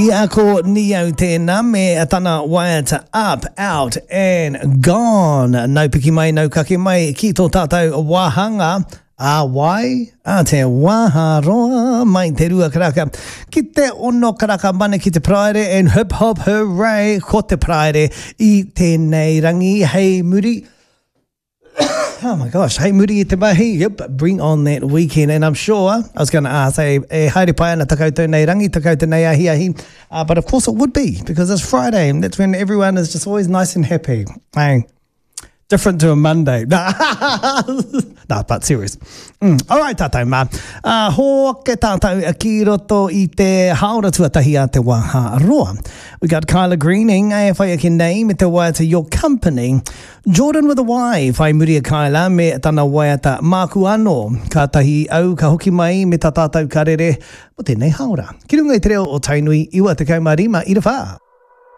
ako niau tēnā me tana waiata up, out and gone. Nau piki mai, nau kake mai, ki tō tātou wahanga. A wai, a te waharoa, mai te rua karaka. Ki te ono karaka mana ki te praere, and hip hop hooray, ko te praere I tēnei rangi. Hei muri. Oh my gosh, hey muri I te mahi. Yep, bring on that weekend. And I'm sure, I was going to ask, haere pai ana takoutou nei rangi, takoutou nei ahi. But of course it would be, because it's Friday, and that's when everyone is just always nice and happy. Hey. Different to a Monday. No, but serious. All right, tātou mā. Ho ke tātou ki roto I te haora tuatahi a te Waharoa. We got Kyla Greening, AFI ake nei, me te waiata Your Company. Jordan with a Y, whai muri a Kyla, me tana waiata Māku Anō. Ka tahi au, ka hoki mai, me tā tātou karere, o tēnei haora. Ki runga I te reo o Tainui, iwa te kaumarima, I te whā.